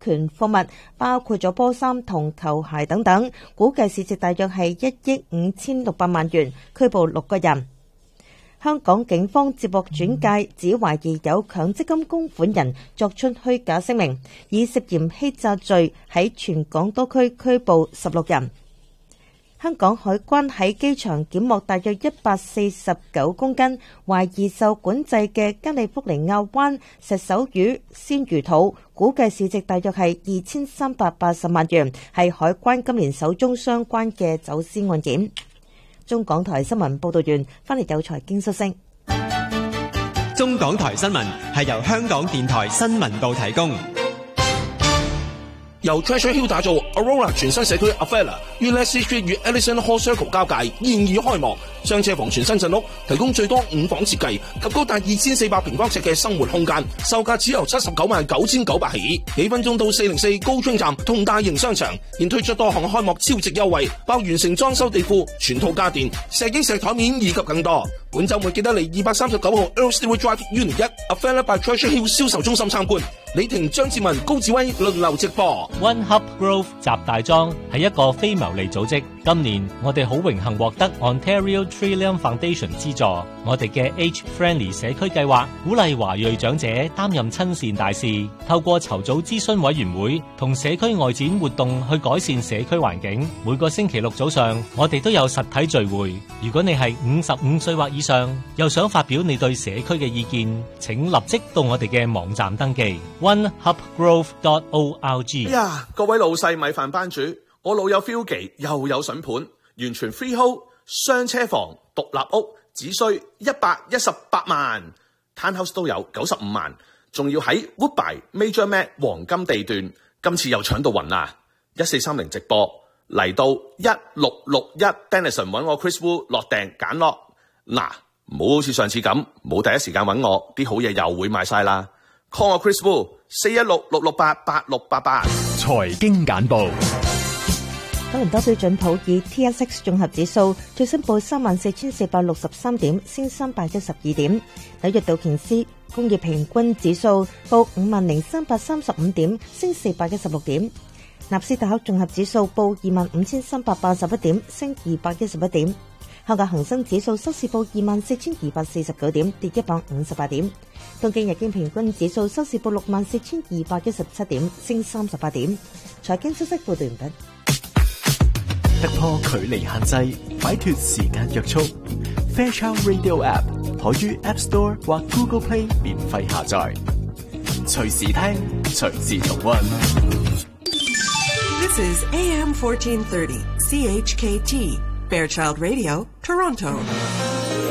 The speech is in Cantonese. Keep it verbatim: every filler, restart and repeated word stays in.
權貨物，包括咗波衫同球鞋等等，估計市值大約係一億五千六百萬元，拘捕六個人。香港警方接獲轉介，指懷疑有強積金供款人作出虛假聲明，以涉嫌欺詐罪喺全港多區拘捕十六人。香港海關喺機場檢獲大約一百四十九公斤懷疑受管制嘅加利福尼亞灣石手魚鮮魚肚，估計市值大約係二千三百八十萬元，係海關今年首宗相關嘅走私案件。中港台新聞報道完，翻嚟有財經消息。 中港台新聞係由香港電台新聞部提供。 由 Treasure Hill 打造 Aurora 全新社區 Avella 於 Leslie Street 與 Ellison Hall Circle 交界現已開幕，雙車房全新鎮屋，提供最多五房設計及高達二千四百平方尺嘅生活空間，售價只由七十九萬九千九百起，幾分鐘到四零四高春站同大型商場現推出多項開幕超值優惠，包完成裝修地庫、全套家電、石英石台面以及更多。本周末記得嚟二百三十九號 Earl Stewart Drive Unit 一 Avella by Treasure Hill 銷售中心參觀。李婷、張志文、高志威輪流直播。 One Hub Grove 集大莊係一個非牟利組織，今年我哋好榮幸獲得 Ontario Trillium Foundation 資助，我哋嘅 Age Friendly 社區計劃鼓勵華裔長者擔任親善大使，透過籌組諮詢委員會同社區外展活動去改善社區環境。每個星期六早上，我哋都有實體聚會。如果你係五十五歲或以上，又想發表你對社區嘅意見，請立即到我哋嘅網站登記 one hub grove dot org。 哎呀，各位老細米飯班主，我老友 Philgy 又有筍盤，完全 freehold 雙車房獨立屋，只需一百一十八萬 ，townhouse 都有九十五萬，仲要喺 Woodbine Major Mac 黃金地段，今次又搶到暈啦！一四三零直播嚟到一六六一 Denison 揾我 Chris Wu 落訂揀落，嗱，唔好好似上次咁冇第一時間揾我，啲好嘢又會賣晒啦。call 我 Chris Wu 四一六六六八八六八八。 財經簡報。 多倫多標準普爾 T S X 綜合指數最新報三萬四千四百六十三點，升三百一十二點。紐約道瓊斯工業平均指數報五萬零三百三十五點，升四百一十六點。納斯達克綜合指數報二萬五千三百八十一點，升二百一十一點。香港恒生指數收市報二萬四千二百四十九點，跌一百五十八點。東京日經平均指數收市報六萬四千二百一十七點，升三十八點。財經消息報道完畢。 突破距離限制，擺脫時間約束。Fairchild Radio App 可於 App Store 或 Google Play 免費下載，隨時聽，隨時重溫。 This is A M fourteen thirty C H K T Fairchild Radio, Toronto.